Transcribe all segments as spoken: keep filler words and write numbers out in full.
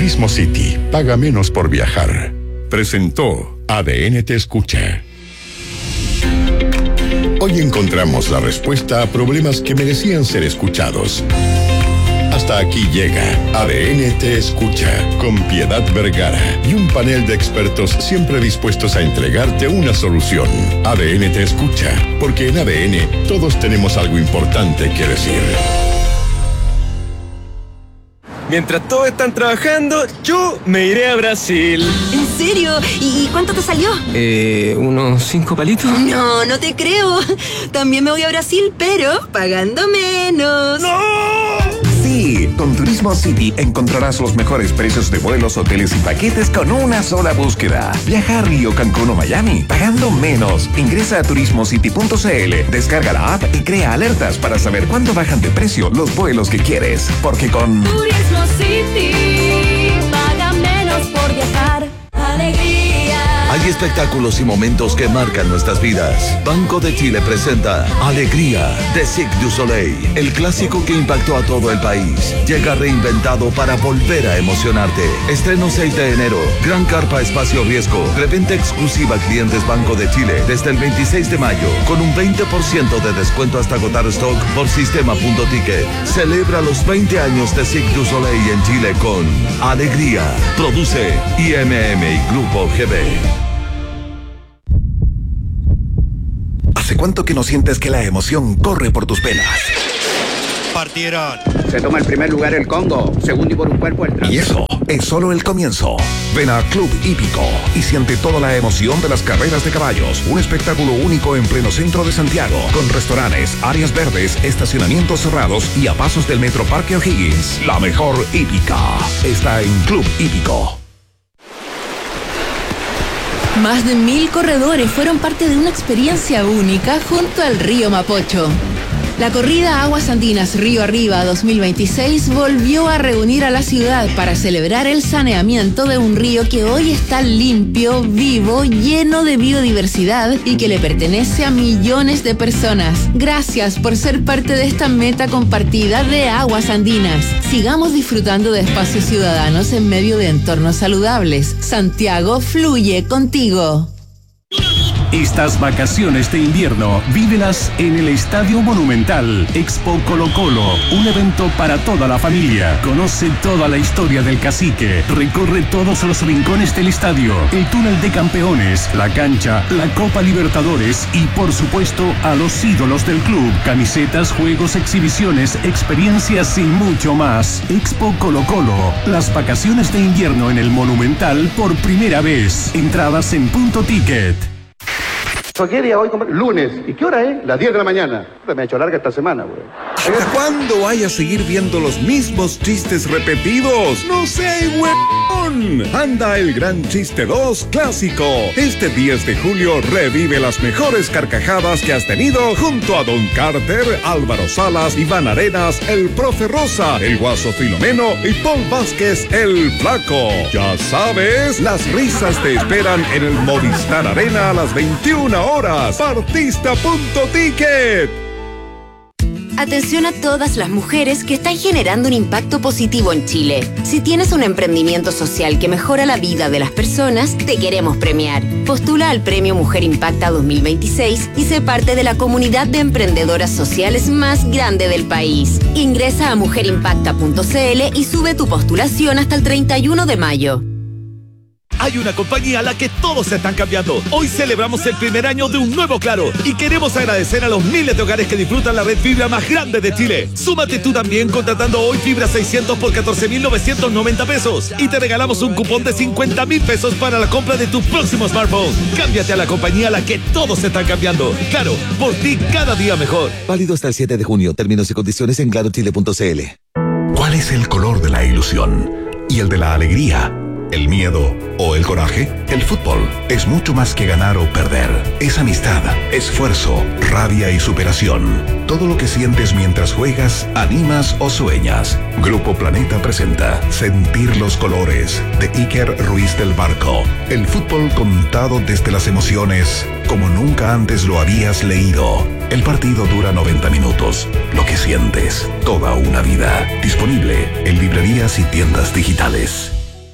Turismo City, paga menos por viajar. Presentó A D N Te Escucha. Hoy encontramos la respuesta a problemas que merecían ser escuchados. Hasta aquí llega A D N Te Escucha, con Piedad Vergara y un panel de expertos siempre dispuestos a entregarte una solución. A D N Te Escucha, porque en A D N todos tenemos algo importante que decir. Mientras todos están trabajando, yo me iré a Brasil. ¿En serio? ¿Y cuánto te salió? Eh, unos cinco palitos. No, no te creo. También me voy a Brasil, pero pagando menos. ¡No! Sí, con Turismo City encontrarás los mejores precios de vuelos, hoteles y paquetes con una sola búsqueda. Viaja a Río, Cancún o Miami, pagando menos. Ingresa a turismo city punto c l, descarga la app y crea alertas para saber cuándo bajan de precio los vuelos que quieres. Porque con Turismo City, paga menos por viajar. Alegría. Hay espectáculos y momentos que marcan nuestras vidas. Banco de Chile presenta Alegría, de Cirque du Soleil, el clásico que impactó a todo el país. Llega reinventado para volver a emocionarte. Estreno seis de enero, Gran Carpa Espacio Riesgo, reventa exclusiva a clientes Banco de Chile desde el veintiséis de mayo, con un veinte por ciento de descuento hasta agotar stock por sistema punto ticket. Celebra los veinte años de Cirque du Soleil en Chile con Alegría. Produce I M M y Grupo G B. ¿Hace cuánto que no sientes que la emoción corre por tus venas? Partieron. Se toma el primer lugar el Congo, segundo y por un cuerpo el trans. Y eso es solo el comienzo. Ven a Club Hípico y siente toda la emoción de las carreras de caballos. Un espectáculo único en pleno centro de Santiago, con restaurantes, áreas verdes, estacionamientos cerrados y a pasos del Metro Parque O'Higgins. La mejor hípica está en Club Hípico. Más de mil corredores fueron parte de una experiencia única junto al río Mapocho. La corrida Aguas Andinas Río Arriba dos mil veintiséis volvió a reunir a la ciudad para celebrar el saneamiento de un río que hoy está limpio, vivo, lleno de biodiversidad y que le pertenece a millones de personas. Gracias por ser parte de esta meta compartida de Aguas Andinas. Sigamos disfrutando de espacios ciudadanos en medio de entornos saludables. Santiago fluye contigo. Estas vacaciones de invierno, vívelas en el Estadio Monumental. Expo Colo Colo, un evento para toda la familia. Conoce toda la historia del cacique. Recorre todos los rincones del estadio, el túnel de campeones, la cancha, la Copa Libertadores y, por supuesto, a los ídolos del club. Camisetas, juegos, exhibiciones, experiencias y mucho más. Expo Colo Colo, las vacaciones de invierno en el Monumental por primera vez. Entradas en punto ticket. ¿Qué día hoy? Lunes. ¿Y qué hora es? Las diez de la mañana. Me ha hecho larga esta semana, güey. ¿Hasta cuándo vaya a seguir viendo los mismos chistes repetidos? ¡No sé, huevón! Anda el Gran Chiste dos Clásico. Este diez de julio revive las mejores carcajadas que has tenido junto a Don Carter, Álvaro Salas, Iván Arenas, el Profe Rosa, el Guaso Filomeno y Paul Vázquez, el Flaco. Ya sabes, las risas te esperan en el Movistar Arena a las veintiuna horas. Partista punto ticket. Atención a todas las mujeres que están generando un impacto positivo en Chile. Si tienes un emprendimiento social que mejora la vida de las personas, te queremos premiar. Postula al Premio Mujer Impacta dos mil veintiséis y sé parte de la comunidad de emprendedoras sociales más grande del país. Ingresa a mujer impacta punto c l y sube tu postulación hasta el treinta y uno de mayo. Hay una compañía a la que todos se están cambiando. Hoy celebramos el primer año de un nuevo Claro y queremos agradecer a los miles de hogares que disfrutan la red fibra más grande de Chile. Súmate tú también contratando hoy fibra seiscientos por catorce mil novecientos noventa pesos y te regalamos un cupón de cincuenta mil pesos para la compra de tu próximo smartphone. Cámbiate a la compañía a la que todos se están cambiando. Claro, por ti cada día mejor. Válido hasta el siete de junio. Términos y condiciones en claro chile punto c l. ¿Cuál es el color de la ilusión y el de la alegría? ¿El miedo o el coraje? El fútbol es mucho más que ganar o perder. Es amistad, esfuerzo, rabia y superación. Todo lo que sientes mientras juegas, animas o sueñas. Grupo Planeta presenta Sentir los Colores de Iker Ruiz del Barco. El fútbol contado desde las emociones como nunca antes lo habías leído. El partido dura noventa minutos. Lo que sientes, toda una vida. Disponible en librerías y tiendas digitales.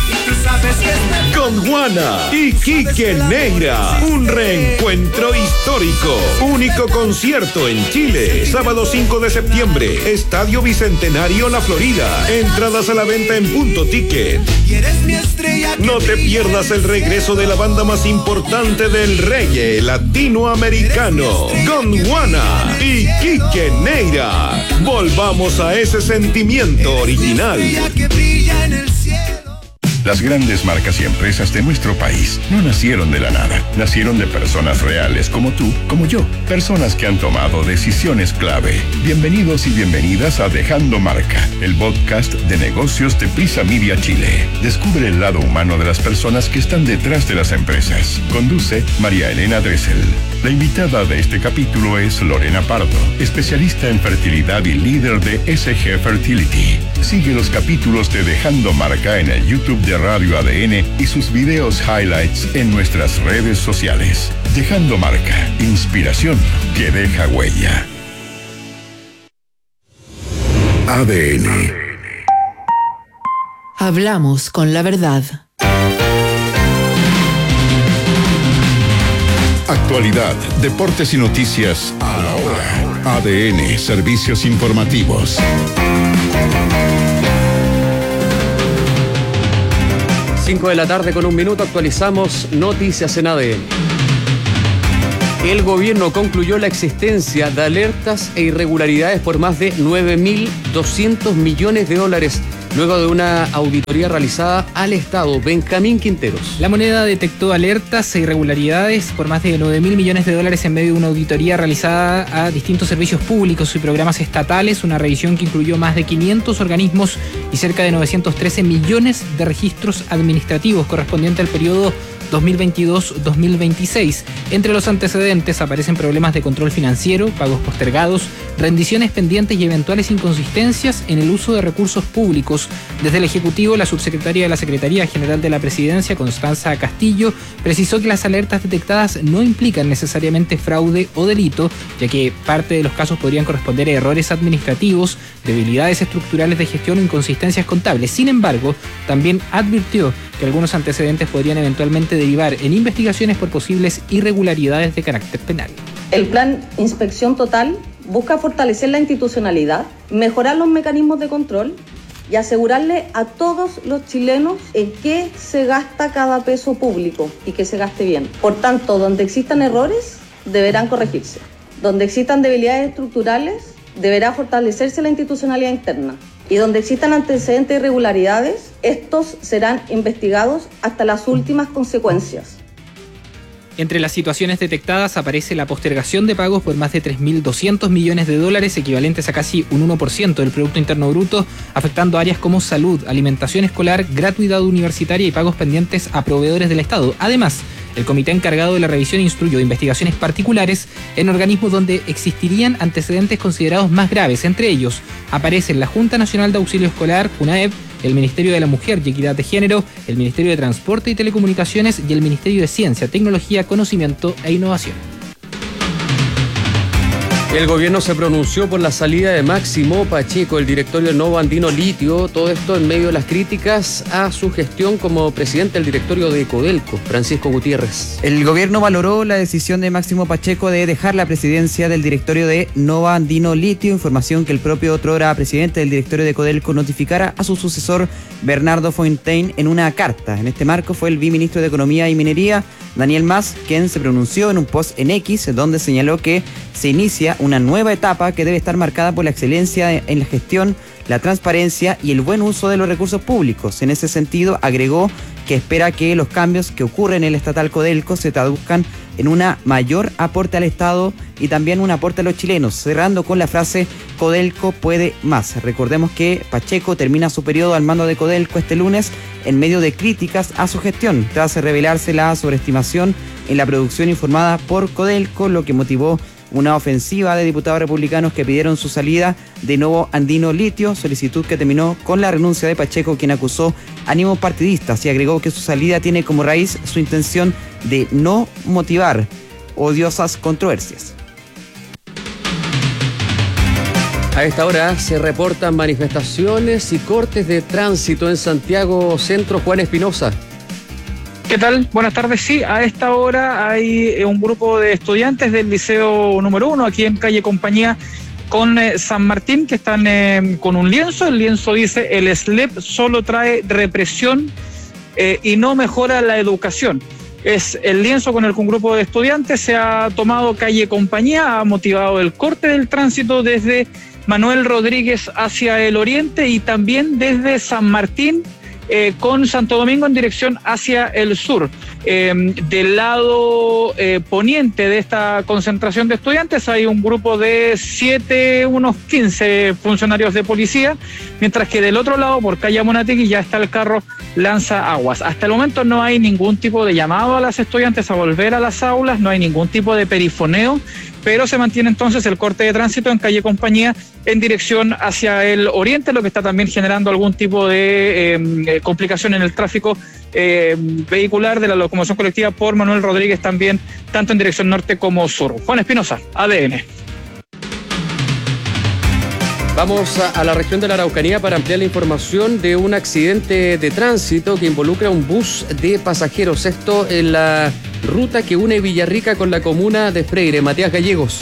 Con Juana y Quique Neira, un reencuentro histórico. Único concierto en Chile, sábado cinco de septiembre, Estadio Bicentenario La Florida. Entradas a la venta en Punto Ticket. No te pierdas el regreso de la banda más importante del reggae latinoamericano, con Juana y Quique Neira. Volvamos a ese sentimiento original. Las grandes marcas y empresas de nuestro país no nacieron de la nada. Nacieron de personas reales como tú, como yo. Personas que han tomado decisiones clave. Bienvenidos y bienvenidas a Dejando Marca, el podcast de negocios de Prisa Media Chile. Descubre el lado humano de las personas que están detrás de las empresas. Conduce María Elena Dressel. La invitada de este capítulo es Lorena Pardo, especialista en fertilidad y líder de S G Fertility. Sigue los capítulos de Dejando Marca en el YouTube de Radio A D N y sus videos highlights en nuestras redes sociales. Dejando Marca, inspiración que deja huella. A D N. Hablamos con la verdad. Actualidad, deportes y noticias a la hora. A D N, servicios informativos. cinco de la tarde con un minuto actualizamos noticias en A D N. El gobierno concluyó la existencia de alertas e irregularidades por más de nueve mil doscientos millones de dólares luego de una auditoría realizada al Estado. Benjamín Quinteros. La moneda detectó alertas e irregularidades por más de nueve mil millones de dólares en medio de una auditoría realizada a distintos servicios públicos y programas estatales, una revisión que incluyó más de quinientos organismos y cerca de novecientos trece millones de registros administrativos correspondiente al periodo dos mil veintidós dos mil veintiséis. Entre los antecedentes aparecen problemas de control financiero, pagos postergados, rendiciones pendientes y eventuales inconsistencias en el uso de recursos públicos. Desde el Ejecutivo, la subsecretaria de la Secretaría General de la Presidencia, Constanza Castillo, precisó que las alertas detectadas no implican necesariamente fraude o delito, ya que parte de los casos podrían corresponder a errores administrativos, debilidades estructurales de gestión o inconsistencias contables. Sin embargo, también advirtió que algunos antecedentes podrían eventualmente derivar en investigaciones por posibles irregularidades de carácter penal. El plan Inspección Total busca fortalecer la institucionalidad, mejorar los mecanismos de control y asegurarle a todos los chilenos en qué se gasta cada peso público y que se gaste bien. Por tanto, donde existan errores, deberán corregirse. Donde existan debilidades estructurales, deberá fortalecerse la institucionalidad interna. Y donde existan antecedentes de irregularidades, estos serán investigados hasta las últimas consecuencias. Entre las situaciones detectadas aparece la postergación de pagos por más de tres mil doscientos millones de dólares, equivalentes a casi un uno por ciento del Producto Interno Bruto, afectando áreas como salud, alimentación escolar, gratuidad universitaria y pagos pendientes a proveedores del Estado. Además, el comité encargado de la revisión instruyó investigaciones particulares en organismos donde existirían antecedentes considerados más graves. Entre ellos aparecen la Junta Nacional de Auxilio Escolar, JUNAEP, el Ministerio de la Mujer y Equidad de Género, el Ministerio de Transporte y Telecomunicaciones y el Ministerio de Ciencia, Tecnología, Conocimiento e Innovación. El gobierno se pronunció por la salida de Máximo Pacheco, el directorio de Novo Andino Litio, todo esto en medio de las críticas a su gestión como presidente del directorio de Codelco. Francisco Gutiérrez. El gobierno valoró la decisión de Máximo Pacheco de dejar la presidencia del directorio de Novo Andino Litio, información que el propio otrora presidente del directorio de Codelco notificara a su sucesor Bernardo Fontaine en una carta. En este marco fue el viceministro de Economía y Minería, Daniel Mas, quien se pronunció en un post en X, donde señaló que se inicia una nueva etapa que debe estar marcada por la excelencia en la gestión, la transparencia y el buen uso de los recursos públicos. En ese sentido, agregó que espera que los cambios que ocurren en el estatal Codelco se traduzcan en un mayor aporte al Estado y también un aporte a los chilenos, cerrando con la frase Codelco puede más. Recordemos que Pacheco termina su periodo al mando de Codelco este lunes en medio de críticas a su gestión, tras revelarse la sobreestimación en la producción informada por Codelco, lo que motivó una ofensiva de diputados republicanos que pidieron su salida de Novo Andino Litio, solicitud que terminó con la renuncia de Pacheco, quien acusó ánimos partidistas y agregó que su salida tiene como raíz su intención de no motivar odiosas controversias. A esta hora se reportan manifestaciones y cortes de tránsito en Santiago Centro. Juan Espinosa. ¿Qué tal? Buenas tardes. Sí, a esta hora hay un grupo de estudiantes del Liceo número uno, aquí en calle Compañía, con eh, San Martín, que están eh, con un lienzo. El lienzo dice: el S L E P solo trae represión eh, y no mejora la educación. Es el lienzo con el que un grupo de estudiantes se ha tomado calle Compañía, ha motivado el corte del tránsito desde Manuel Rodríguez hacia el oriente y también desde San Martín eh, con Santo Domingo en dirección hacia el sur. Eh, del lado eh, poniente de esta concentración de estudiantes hay un grupo de siete, unos quince funcionarios de policía, mientras que del otro lado, por calle Monategui, ya está el carro Lanza Aguas. Hasta el momento no hay ningún tipo de llamado a las estudiantes a volver a las aulas, no hay ningún tipo de perifoneo, pero se mantiene entonces el corte de tránsito en calle Compañía en dirección hacia el oriente, lo que está también generando algún tipo de eh, complicación en el tráfico eh, vehicular de la locomoción colectiva por Manuel Rodríguez también, tanto en dirección norte como sur. Juan Espinosa, A D N. Vamos a, a la región de la Araucanía para ampliar la información de un accidente de tránsito que involucra un bus de pasajeros. Esto en la ruta que une Villarrica con la comuna de Freire. Matías Gallegos.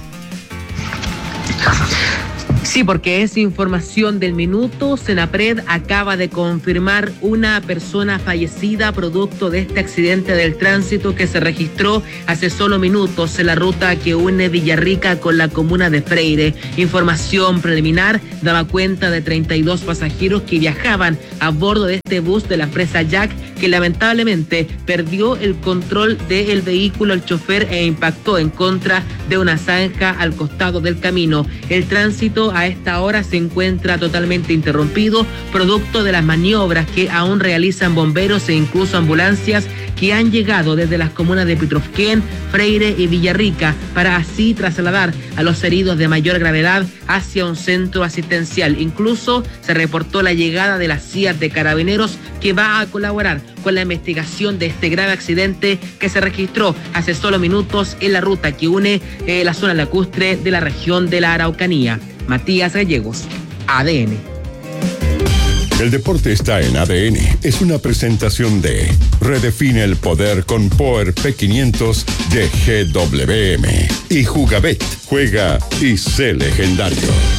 Sí, porque es información del minuto. Senapred acaba de confirmar una persona fallecida producto de este accidente del tránsito que se registró hace solo minutos en la ruta que une Villarrica con la comuna de Freire. Información preliminar daba cuenta de treinta y dos pasajeros que viajaban a bordo de este bus de la empresa Jack, que lamentablemente perdió el control del vehículo al chofer e impactó en contra de una zanja al costado del camino. El tránsito a esta hora se encuentra totalmente interrumpido, producto de las maniobras que aún realizan bomberos e incluso ambulancias que han llegado desde las comunas de Pitrufquén, Freire y Villarrica para así trasladar a los heridos de mayor gravedad hacia un centro asistencial. Incluso se reportó la llegada de la C I A de Carabineros, que va a colaborar con la investigación de este grave accidente que se registró hace solo minutos en la ruta que une eh, la zona lacustre de la región de la Araucanía. Matías Gallegos, A D N. El deporte está en A D N. Es una presentación de Redefine el poder con Power P quinientos de G W M y Jugabet. Juega y sé legendario.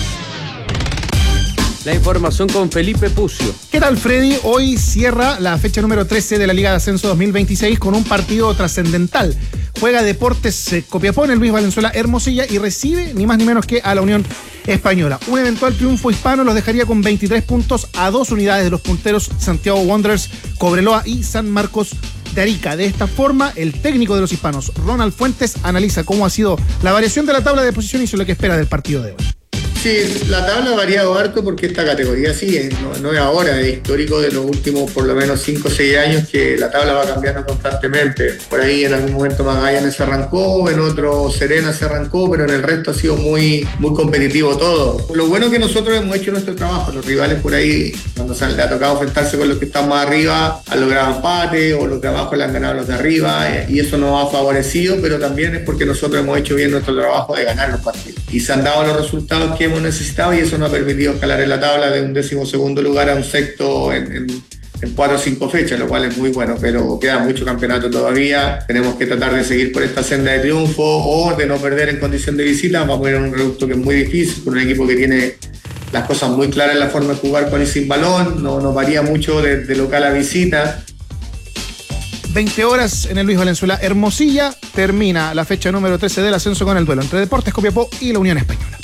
La información con Felipe Pucio. ¿Qué tal, Freddy? Hoy cierra la fecha número trece de la Liga de Ascenso dos mil veintiséis con un partido trascendental. Juega Deportes eh, Copiapó en el Luis Valenzuela Hermosilla y recibe ni más ni menos que a la Unión Española. Un eventual triunfo hispano los dejaría con veintitrés puntos a dos unidades de los punteros Santiago Wanderers, Cobreloa y San Marcos de Arica. De esta forma, el técnico de los hispanos, Ronald Fuentes, analiza cómo ha sido la variación de la tabla de posiciones y lo que espera del partido de hoy. Sí, la tabla ha variado harto porque esta categoría sí, no, no es ahora, es histórico de los últimos por lo menos cinco o seis años que la tabla va cambiando constantemente. Por ahí en algún momento Magallanes se arrancó, en otro Serena se arrancó, pero en el resto ha sido muy, muy competitivo todo. Lo bueno es que nosotros hemos hecho nuestro trabajo, los rivales por ahí, cuando se le ha tocado enfrentarse con los que están más arriba, han logrado empate o los de abajo le han ganado a los de arriba y eso nos ha favorecido, pero también es porque nosotros hemos hecho bien nuestro trabajo de ganar los partidos. Y se han dado los resultados que hemos necesitado y eso nos ha permitido escalar en la tabla de un décimo segundo lugar a un sexto en, en, en cuatro o cinco fechas, lo cual es muy bueno, pero queda mucho campeonato todavía. Tenemos que tratar de seguir por esta senda de triunfo o de no perder en condición de visita. Vamos a ir a un reducto que es muy difícil, con un equipo que tiene las cosas muy claras en la forma de jugar con y sin balón, no, no varía mucho de, de local a visita. veinte horas en el Luis Valenzuela Hermosilla, termina la fecha número trece del ascenso con el duelo entre Deportes Copiapó y la Unión Española.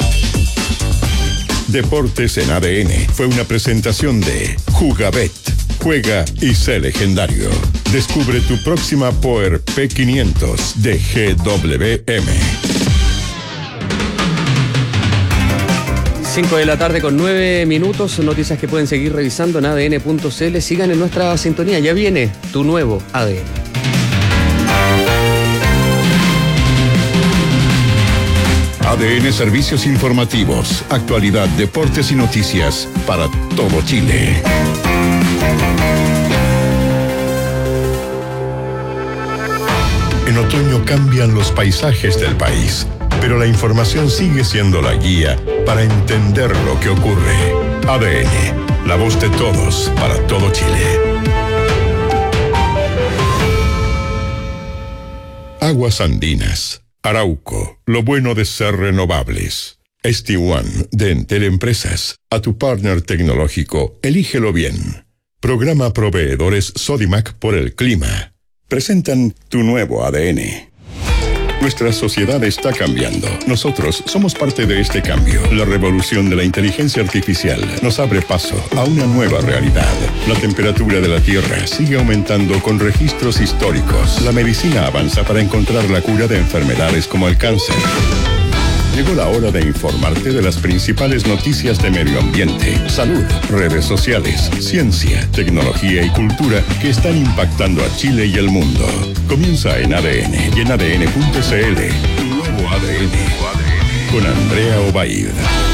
Deportes en A D N fue una presentación de Jugabet. Juega y sé legendario. Descubre tu próxima Power P quinientos de G W M. cinco de la tarde con nueve minutos, noticias que pueden seguir revisando en A D N punto C L. Sigan en nuestra sintonía, ya viene tu nuevo A D N. A D N Servicios Informativos, actualidad, deportes y noticias para todo Chile. En otoño cambian los paisajes del país. pero la información sigue siendo la guía para entender lo que ocurre. A D N, la voz de todos para todo Chile. Aguas Andinas, Arauco, lo bueno de ser renovables. S T One de Entel Empresas, a tu partner tecnológico, elígelo bien. Programa Proveedores Sodimac por el clima. Presentan tu nuevo A D N. Nuestra sociedad está cambiando. Nosotros somos parte de este cambio. La revolución de la inteligencia artificial nos abre paso a una nueva realidad. La temperatura de la Tierra sigue aumentando con registros históricos. La medicina avanza para encontrar la cura de enfermedades como el cáncer. Llegó la hora de informarte de las principales noticias de medio ambiente, salud, redes sociales, ciencia, tecnología y cultura que están impactando a Chile y el mundo. Comienza en A D N y en A D N punto C L. Tu nuevo A D N con Andrea Obaid.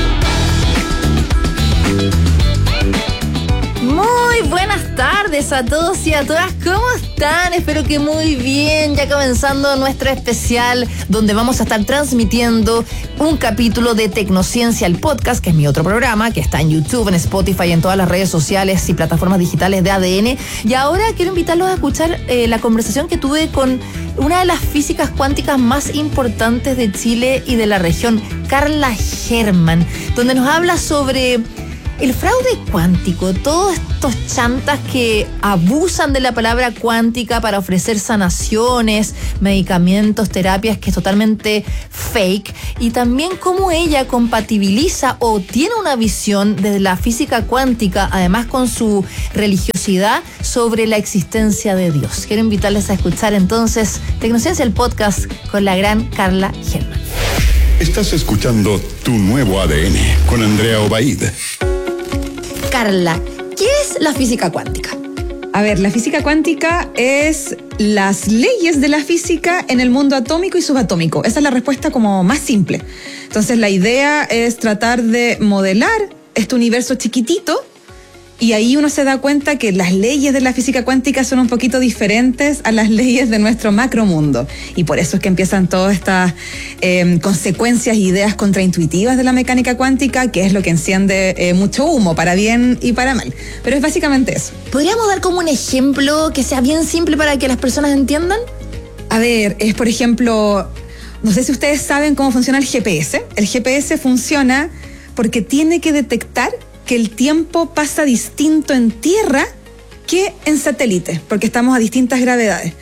Muy buenas tardes a todos y a todas, ¿cómo están? Espero que muy bien, ya comenzando nuestro especial donde vamos a estar transmitiendo un capítulo de Tecnociencia, el podcast, que es mi otro programa, que está en YouTube, en Spotify, en todas las redes sociales y plataformas digitales de A D N. Y ahora quiero invitarlos a escuchar eh, la conversación que tuve con una de las físicas cuánticas más importantes de Chile y de la región, Carla Herrmann, donde nos habla sobre el fraude cuántico, todos estos chantas que abusan de la palabra cuántica para ofrecer sanaciones, medicamentos, terapias, que es totalmente fake, y también cómo ella compatibiliza o tiene una visión desde la física cuántica, además con su religiosidad, sobre la existencia de Dios. Quiero invitarles a escuchar entonces Tecnociencia, el podcast, con la gran Carla Herrmann. Estás escuchando Tu Nuevo A D N con Andrea Obaid. Carla, ¿qué es la física cuántica? A ver, la física cuántica es las leyes de la física en el mundo atómico y subatómico. Esa es la respuesta como más simple. Entonces la idea es tratar de modelar este universo chiquitito, y ahí uno se da cuenta que las leyes de la física cuántica son un poquito diferentes a las leyes de nuestro macromundo. Y por eso es que empiezan todas estas eh, consecuencias e ideas contraintuitivas de la mecánica cuántica, que es lo que enciende eh, mucho humo, para bien y para mal. Pero es básicamente eso. ¿Podríamos dar como un ejemplo que sea bien simple para que las personas entiendan? A ver, es por ejemplo, no sé si ustedes saben cómo funciona el G P S. El G P S funciona porque tiene que detectar que el tiempo pasa distinto en tierra que en satélite, porque estamos a distintas gravedades.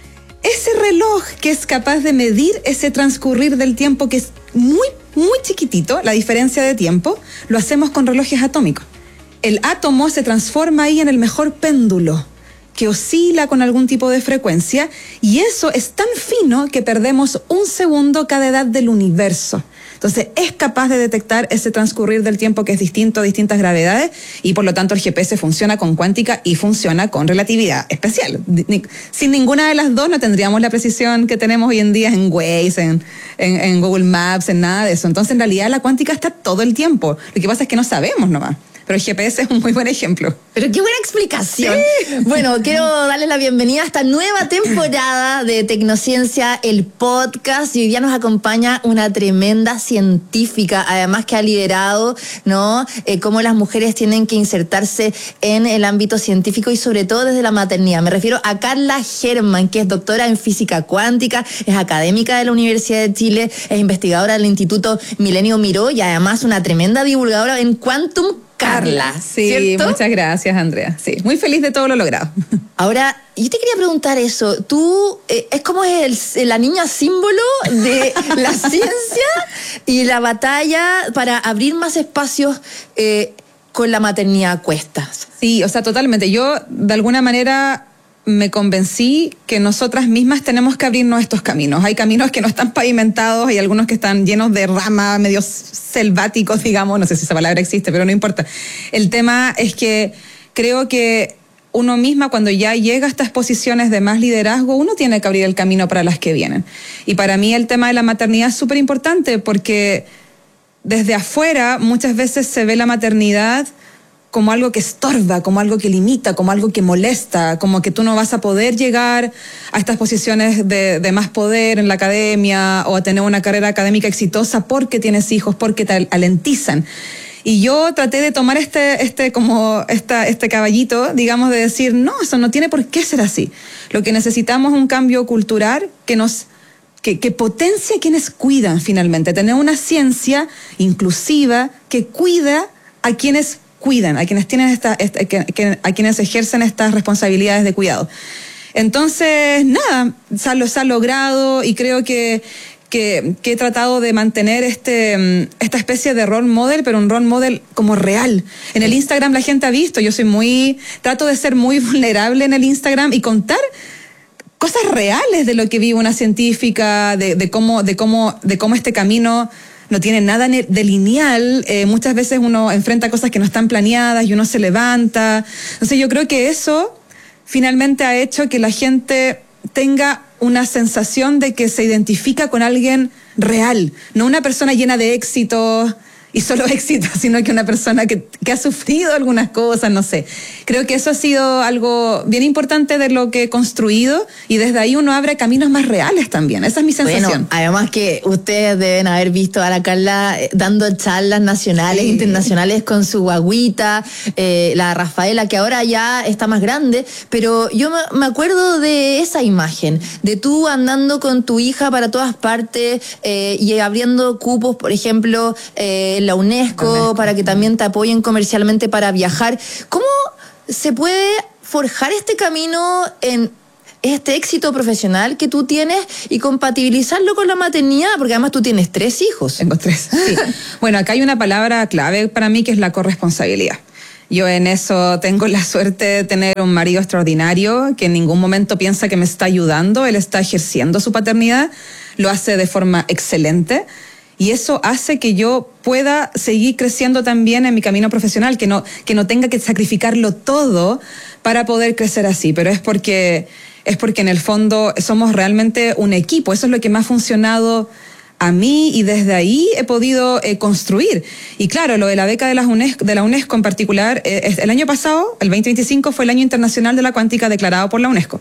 Ese reloj que es capaz de medir ese transcurrir del tiempo, que es muy, muy chiquitito, la diferencia de tiempo, lo hacemos con relojes atómicos. El átomo se transforma ahí en el mejor péndulo, que oscila con algún tipo de frecuencia, y eso es tan fino que perdemos un segundo cada edad del universo. Entonces es capaz de detectar ese transcurrir del tiempo que es distinto a distintas gravedades, y por lo tanto el G P S funciona con cuántica y funciona con relatividad especial. Sin ninguna de las dos no tendríamos la precisión que tenemos hoy en día en Waze, en, en, en Google Maps, en nada de eso. Entonces en realidad la cuántica está todo el tiempo. Lo que pasa es que no sabemos nomás. Pero el G P S es un muy buen ejemplo. Pero qué buena explicación. Sí. Bueno, quiero darles la bienvenida a esta nueva temporada de Tecnociencia, el podcast. Y hoy día nos acompaña una tremenda científica, además que ha liderado, ¿no? Eh, cómo las mujeres tienen que insertarse en el ámbito científico y sobre todo desde la maternidad. Me refiero a Carla Herrmann, que es doctora en física cuántica, es académica de la Universidad de Chile, es investigadora del Instituto Milenio Miró y además una tremenda divulgadora en Quantum Carla, sí, ¿cierto? Muchas gracias, Andrea. Sí, muy feliz de todo lo logrado. Ahora, yo te quería preguntar eso. Tú, eh, es como el, la niña símbolo de la ciencia y la batalla para abrir más espacios eh, con la maternidad a cuestas. Sí, o sea, totalmente. Yo, de alguna manera, me convencí que nosotras mismas tenemos que abrirnos estos caminos. Hay caminos que no están pavimentados, hay algunos que están llenos de ramas, medio selváticos, digamos, no sé si esa palabra existe, pero no importa. El tema es que creo que uno misma, cuando ya llega a estas posiciones de más liderazgo, uno tiene que abrir el camino para las que vienen. Y para mí el tema de la maternidad es súper importante, porque desde afuera muchas veces se ve la maternidad como algo que estorba, como algo que limita, como algo que molesta, como que tú no vas a poder llegar a estas posiciones de, de más poder en la academia o a tener una carrera académica exitosa porque tienes hijos, porque te alentizan. Y yo traté de tomar este, este, como esta, este caballito, digamos, de decir, no, eso no tiene por qué ser así. Lo que necesitamos es un cambio cultural que nos, que, que potencie a quienes cuidan finalmente, tener una ciencia inclusiva que cuida a quienes cuidan, a quienes tienen esta, esta que, que, a quienes ejercen estas responsabilidades de cuidado. Entonces, nada, se ha, se ha logrado y creo que, que, que he tratado de mantener este, esta especie de role model, pero un role model como real. En el Instagram la gente ha visto, yo soy muy, trato de ser muy vulnerable en el Instagram y contar cosas reales de lo que vive una científica, de, de cómo, de cómo, de cómo este camino no tiene nada de lineal, eh, muchas veces uno enfrenta cosas que no están planeadas y uno se levanta. Entonces yo creo que eso finalmente ha hecho que la gente tenga una sensación de que se identifica con alguien real, no una persona llena de éxitos y solo éxito, sino que una persona que, que ha sufrido algunas cosas, no sé. Creo que eso ha sido algo bien importante de lo que he construido y desde ahí uno abre caminos más reales también. Esa es mi sensación. Bueno, además que ustedes deben haber visto a la Carla dando charlas nacionales, sí, internacionales con su guaguita, eh, la Rafaela, que ahora ya está más grande, pero yo me acuerdo de esa imagen, de tú andando con tu hija para todas partes eh, y abriendo cupos, por ejemplo, eh, la UNESCO, UNESCO, para que también te apoyen comercialmente para viajar. ¿Cómo se puede forjar este camino en este éxito profesional que tú tienes y compatibilizarlo con la maternidad? Porque además tú tienes tres hijos. Tengo tres, sí. Bueno, acá hay una palabra clave para mí que es la corresponsabilidad. Yo en eso tengo la suerte de tener un marido extraordinario que en ningún momento piensa que me está ayudando, él está ejerciendo su paternidad, lo hace de forma excelente. Y eso hace que yo pueda seguir creciendo también en mi camino profesional, que no, que no tenga que sacrificarlo todo para poder crecer así. Pero es porque, es porque en el fondo somos realmente un equipo. Eso es lo que me ha funcionado a mí y desde ahí he podido eh, construir. Y claro, lo de la beca de la UNESCO, de la UNESCO en particular, eh, el año pasado, el veinte veinticinco, fue el Año Internacional de la Cuántica declarado por la UNESCO.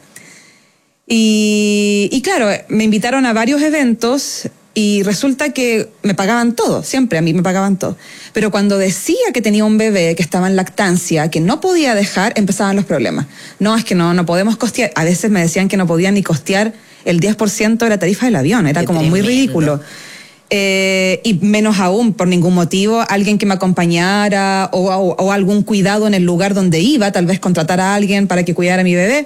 Y, y claro, me invitaron a varios eventos. Y resulta que me pagaban todo, siempre a mí me pagaban todo. Pero cuando decía que tenía un bebé que estaba en lactancia, que no podía dejar, empezaban los problemas. No, es que no, no podemos costear. A veces me decían que no podían ni costear el diez por ciento de la tarifa del avión. Era Qué como tremendo. Muy ridículo. Eh, y menos aún, por ningún motivo, alguien que me acompañara o, o, o algún cuidado en el lugar donde iba, tal vez contratar a alguien para que cuidara a mi bebé.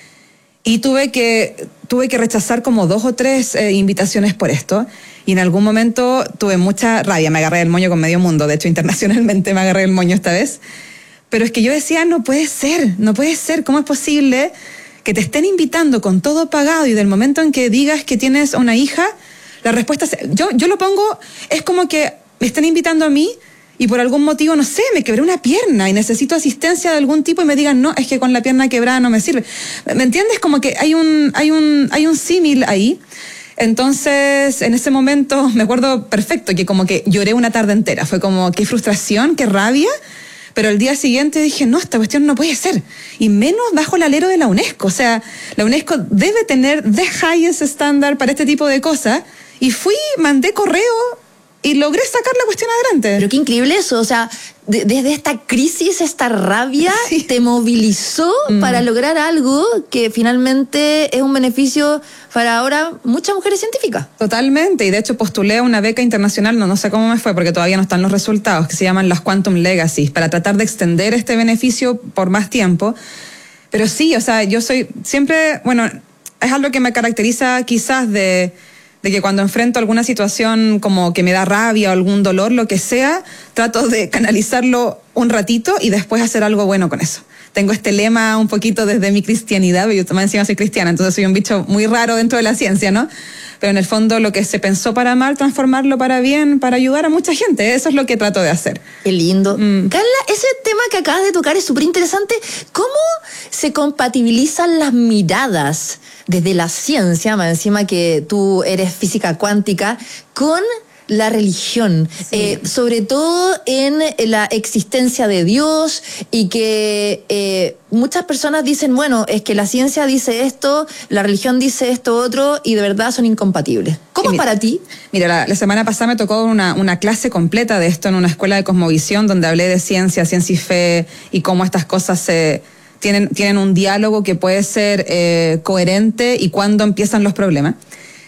Y tuve que, tuve que rechazar como dos o tres eh, invitaciones por esto. Y en algún momento tuve mucha rabia. Me agarré el moño con medio mundo. De hecho, internacionalmente me agarré el moño esta vez. Pero es que yo decía, no puede ser, no puede ser. ¿Cómo es posible que te estén invitando con todo pagado y del momento en que digas que tienes una hija, la respuesta... Es, yo, yo lo pongo, es como que me estén invitando a mí y por algún motivo, no sé, me quebré una pierna y necesito asistencia de algún tipo y me digan, no, es que con la pierna quebrada no me sirve. ¿Me entiendes? Como que hay un, hay un, hay un símil ahí. Entonces, en ese momento, me acuerdo perfecto que como que lloré una tarde entera. Fue como, qué frustración, qué rabia. Pero el día siguiente dije, no, esta cuestión no puede ser. Y menos bajo el alero de la UNESCO. O sea, la UNESCO debe tener the highest standard para este tipo de cosas. Y fui, mandé correo y logré sacar la cuestión adelante. Pero qué increíble eso, o sea, de, desde esta crisis, esta rabia, sí, te movilizó mm. para lograr algo que finalmente es un beneficio para ahora muchas mujeres científicas. Totalmente, y de hecho postulé a una beca internacional, no, no sé cómo me fue porque todavía no están los resultados, que se llaman las Quantum Legacies, para tratar de extender este beneficio por más tiempo. Pero sí, o sea, yo soy siempre, bueno, es algo que me caracteriza quizás de... de que cuando enfrento alguna situación como que me da rabia o algún dolor, lo que sea, trato de canalizarlo un ratito y después hacer algo bueno con eso. Tengo este lema un poquito desde mi cristianidad, yo también encima soy cristiana, entonces soy un bicho muy raro dentro de la ciencia, ¿no? Pero en el fondo lo que se pensó para mal, transformarlo para bien, para ayudar a mucha gente, eso es lo que trato de hacer. Qué lindo. Mm. Carla, ese tema que acabas de tocar es súper interesante. ¿Cómo se compatibilizan las miradas desde la ciencia, más encima que tú eres física cuántica, con la religión, sí. eh, sobre todo en la existencia de Dios, y que eh, muchas personas dicen, bueno, es que la ciencia dice esto, la religión dice esto otro, y de verdad son incompatibles. ¿Cómo es para ti? Mira, la, la semana pasada me tocó una, una clase completa de esto en una escuela de cosmovisión, donde hablé de ciencia, ciencia y fe, y cómo estas cosas se tienen, tienen un diálogo que puede ser eh, coherente, y cuándo empiezan los problemas.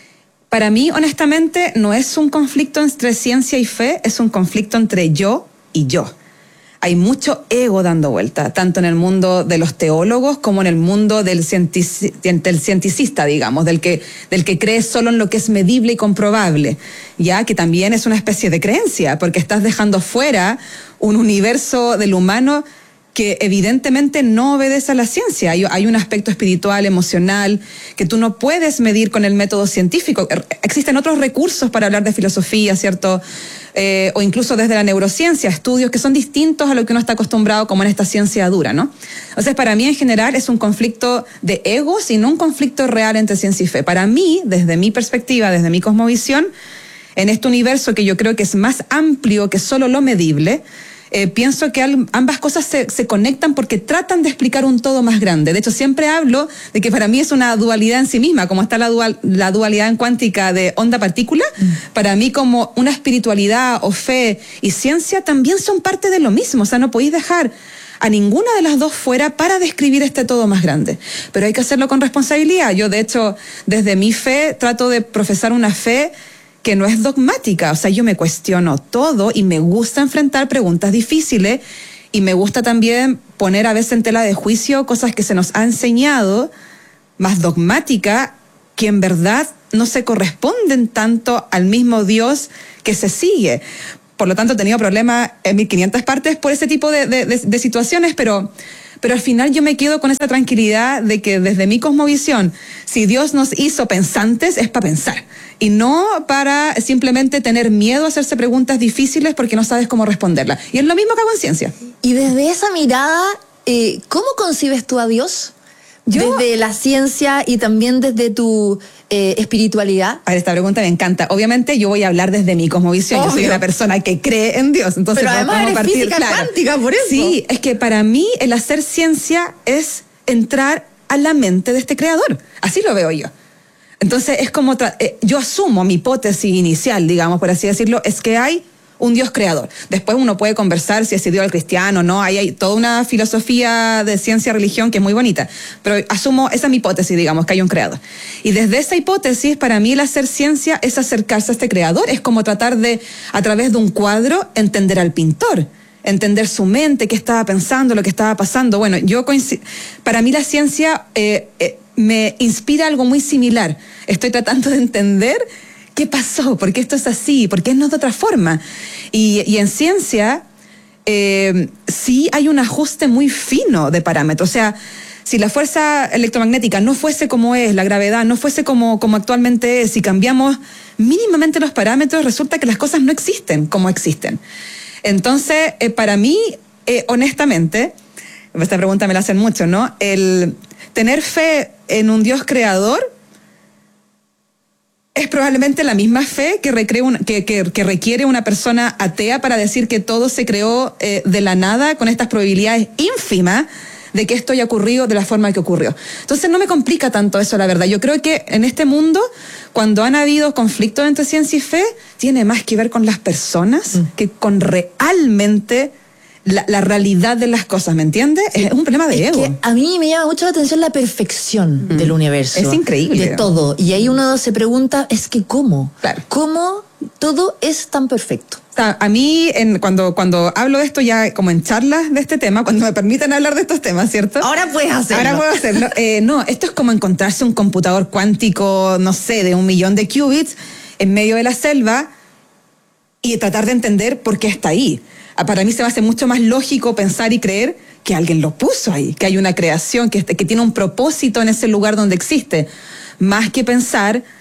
Para mí, honestamente, no es un conflicto entre ciencia y fe, es un conflicto entre yo y yo. Hay mucho ego dando vuelta, tanto en el mundo de los teólogos como en el mundo del, cientici- del cienticista, digamos, del que, del que cree solo en lo que es medible y comprobable, ya que también es una especie de creencia, porque estás dejando fuera un universo del humano que evidentemente no obedece a la ciencia. Hay, hay un aspecto espiritual, emocional, que tú no puedes medir con el método científico. Existen otros recursos para hablar de filosofía, ¿cierto? Eh, o incluso desde la neurociencia, estudios que son distintos a lo que uno está acostumbrado como en esta ciencia dura, ¿no? Entonces, para mí en general es un conflicto de egos y no un conflicto real entre ciencia y fe. Para mí, desde mi perspectiva, desde mi cosmovisión, en este universo que yo creo que es más amplio que solo lo medible, Eh, pienso que al, ambas cosas se, se conectan porque tratan de explicar un todo más grande. De hecho, siempre hablo de que para mí es una dualidad en sí misma, como está la, dual, la dualidad en cuántica de onda-partícula. Mm. Para mí, como una espiritualidad o fe y ciencia también son parte de lo mismo. O sea, no podéis dejar a ninguna de las dos fuera para describir este todo más grande. Pero hay que hacerlo con responsabilidad. Yo, de hecho, desde mi fe trato de profesar una fe que no es dogmática. O sea, yo me cuestiono todo y me gusta enfrentar preguntas difíciles, y me gusta también poner a veces en tela de juicio cosas que se nos ha enseñado más dogmática, que en verdad no se corresponden tanto al mismo Dios que se sigue. Por lo tanto, he tenido problemas en mil quinientas partes por ese tipo de, de, de, de situaciones, pero... Pero al final yo me quedo con esa tranquilidad de que desde mi cosmovisión, si Dios nos hizo pensantes, es para pensar. Y no para simplemente tener miedo a hacerse preguntas difíciles porque no sabes cómo responderlas. Y es lo mismo que hago en ciencia. Y desde esa mirada, eh, ¿cómo concibes tú a Dios? Yo, desde la ciencia y también desde tu eh, espiritualidad. A ver, esta pregunta me encanta. Obviamente yo voy a hablar desde mi cosmovisión. Obvio. Yo soy una persona que cree en Dios. Entonces, pero además eres partir, física claro. cuántica, por eso. Sí, es que para mí el hacer ciencia es entrar a la mente de este creador. Así lo veo yo. Entonces es como, tra- eh, yo asumo mi hipótesis inicial, digamos, por así decirlo, es que hay un Dios creador. Después uno puede conversar si ese Dios es cristiano o no. Ahí hay toda una filosofía de ciencia y religión que es muy bonita. Pero asumo, esa es mi hipótesis, digamos, que hay un creador. Y desde esa hipótesis, para mí el hacer ciencia es acercarse a este creador. Es como tratar de, a través de un cuadro, entender al pintor. Entender su mente, qué estaba pensando, lo que estaba pasando. Bueno, yo coincido, para mí la ciencia eh, eh, me inspira algo muy similar. Estoy tratando de entender ¿qué pasó? ¿Por qué esto es así? ¿Por qué no es de otra forma? Y, y en ciencia eh, sí hay un ajuste muy fino de parámetros. O sea, si la fuerza electromagnética no fuese como es, la gravedad no fuese como, como actualmente es, si cambiamos mínimamente los parámetros, resulta que las cosas no existen como existen. Entonces, eh, para mí, eh, honestamente, esta pregunta me la hacen mucho, ¿no? El tener fe en un Dios creador es probablemente la misma fe que, recree un, que, que, que requiere una persona atea para decir que todo se creó eh, de la nada, con estas probabilidades ínfimas de que esto haya ocurrido de la forma que ocurrió. Entonces no me complica tanto eso, la verdad. Yo creo que en este mundo, cuando han habido conflictos entre ciencia y fe, tiene más que ver con las personas mm. que con realmente La, la realidad de las cosas, ¿me entiendes? Sí. Es un problema de es ego. Que a mí me llama mucho la atención la perfección mm. del universo. Es increíble. De todo. Y ahí uno se pregunta, es que ¿cómo? Claro. ¿Cómo todo es tan perfecto? O sea, a mí, en, cuando, cuando hablo de esto ya como en charlas de este tema, cuando me permiten hablar de estos temas, ¿cierto? Ahora puedes hacerlo. Ahora puedo hacerlo. Eh, no, esto es como encontrarse un computador cuántico, no sé, de un millón de qubits en medio de la selva y tratar de entender por qué está ahí. Para mí se me hace mucho más lógico pensar y creer que alguien lo puso ahí, que hay una creación, que, que tiene un propósito en ese lugar donde existe, más que pensar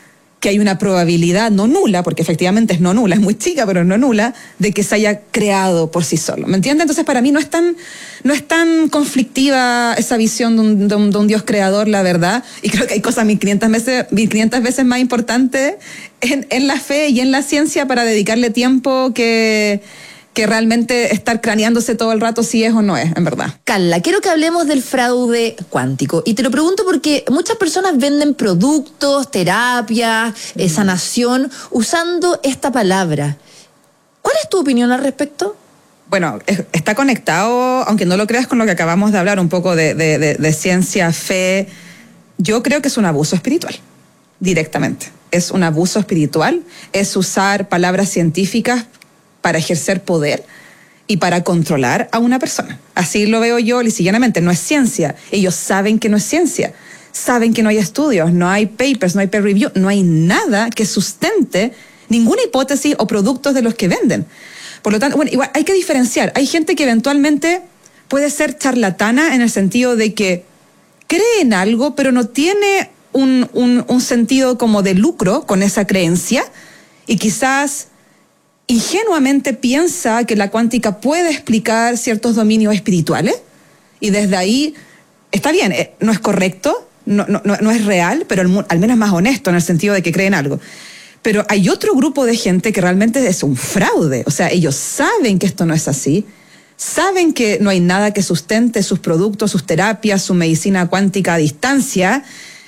que hay una probabilidad no nula, porque efectivamente es no nula, es muy chica, pero no nula, de que se haya creado por sí solo. ¿Me entiendes? Entonces, para mí no es tan, no es tan conflictiva esa visión de un, de un, de un Dios creador, la verdad. Y creo que hay cosas mil quinientas veces, mil quinientas veces más importantes en, en la fe y en la ciencia para dedicarle tiempo que... que realmente estar craneándose todo el rato si es o no es, en verdad. Carla, quiero que hablemos del fraude cuántico. Y te lo pregunto porque muchas personas venden productos, terapias, mm. eh, sanación, usando esta palabra. ¿Cuál es tu opinión al respecto? Bueno, es, está conectado, aunque no lo creas, con lo que acabamos de hablar, un poco de, de, de, de ciencia, fe. Yo creo que es un abuso espiritual, directamente. Es un abuso espiritual, es usar palabras científicas para ejercer poder y para controlar a una persona. Así lo veo yo lisillanamente. No es ciencia. Ellos saben que no es ciencia. Saben que no hay estudios, no hay papers, no hay peer review, no hay nada que sustente ninguna hipótesis o productos de los que venden. Por lo tanto, bueno, igual hay que diferenciar. Hay gente que eventualmente puede ser charlatana en el sentido de que cree en algo, pero no tiene un, un, un sentido como de lucro con esa creencia y quizás ingenuamente piensa que la cuántica puede explicar ciertos dominios espirituales y desde ahí está bien, no es correcto, no, no, no es real, pero al, al menos es más honesto en el sentido de que creen algo. Pero hay otro grupo de gente que realmente es un fraude, o sea, ellos saben que esto no es así, saben que no hay nada que sustente sus productos, sus terapias, su medicina cuántica a distancia.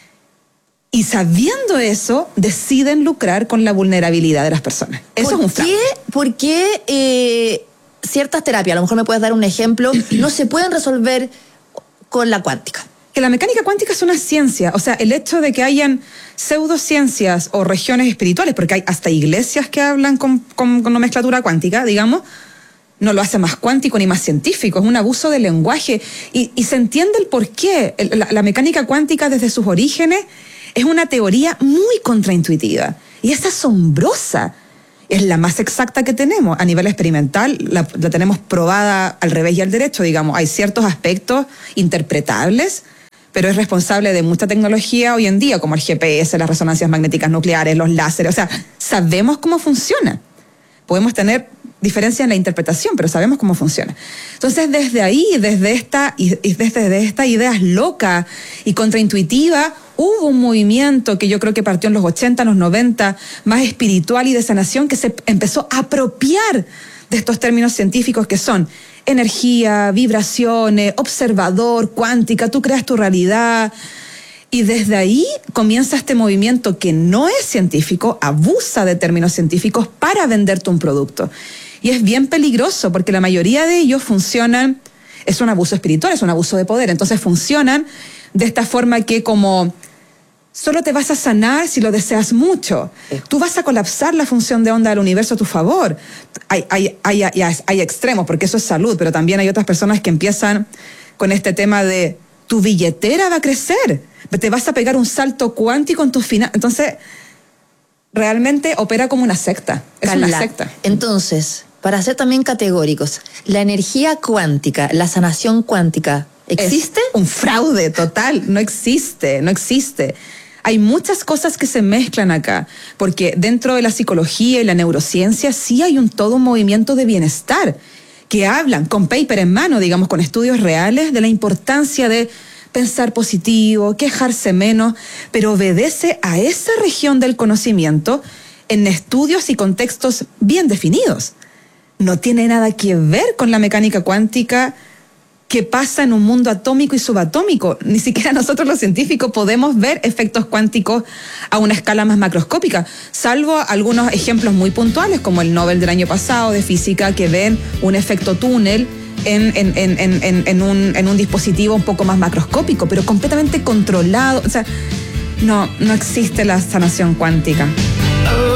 Y sabiendo eso, deciden lucrar con la vulnerabilidad de las personas. Eso es un fraude. ¿Por qué eh, ciertas terapias, a lo mejor me puedes dar un ejemplo, no se pueden resolver con la cuántica? Que la mecánica cuántica es una ciencia. O sea, el hecho de que hayan pseudociencias o regiones espirituales, porque hay hasta iglesias que hablan con, con, con nomenclatura cuántica, digamos, no lo hace más cuántico ni más científico. Es un abuso del lenguaje. Y, y se entiende el porqué. La, la mecánica cuántica desde sus orígenes es una teoría muy contraintuitiva y es asombrosa. Es la más exacta que tenemos. A nivel experimental la, la tenemos probada al revés y al derecho, digamos. Hay ciertos aspectos interpretables, pero es responsable de mucha tecnología hoy en día, como el G P S, las resonancias magnéticas nucleares, los láseres. O sea, sabemos cómo funciona. Podemos tener diferencia en la interpretación, pero sabemos cómo funciona. Entonces, desde ahí, desde esta, y desde, desde esta ideas loca y contraintuitiva, hubo un movimiento que yo creo que partió en los ochenta, en los noventa, más espiritual y de sanación, que se empezó a apropiar de estos términos científicos que son energía, vibraciones, observador, cuántica, tú creas tu realidad. Y desde ahí comienza este movimiento que no es científico, abusa de términos científicos para venderte un producto. Y es bien peligroso porque la mayoría de ellos funcionan, es un abuso espiritual, es un abuso de poder. Entonces funcionan de esta forma que como solo te vas a sanar si lo deseas mucho. Tú vas a colapsar la función de onda del universo a tu favor. Hay, hay, hay, hay, hay extremos porque eso es salud, pero también hay otras personas que empiezan con este tema de tu billetera va a crecer, te vas a pegar un salto cuántico en tus finanzas. Entonces, realmente opera como una secta. Es Carla, una secta. Entonces, para ser también categóricos, ¿la energía cuántica, la sanación cuántica, existe? Es un fraude total, no existe, no existe. Hay muchas cosas que se mezclan acá, porque dentro de la psicología y la neurociencia sí hay un todo un movimiento de bienestar, que hablan con paper en mano, digamos, con estudios reales, de la importancia de pensar positivo, quejarse menos, pero obedece a esa región del conocimiento en estudios y contextos bien definidos. No tiene nada que ver con la mecánica cuántica que pasa en un mundo atómico y subatómico. Ni siquiera nosotros los científicos podemos ver efectos cuánticos a una escala más macroscópica, salvo algunos ejemplos muy puntuales, como el Nobel del año pasado de física, que ven un efecto túnel en, en, en, en, en, un, en un dispositivo un poco más macroscópico, pero completamente controlado. O sea, no, no existe la sanación cuántica.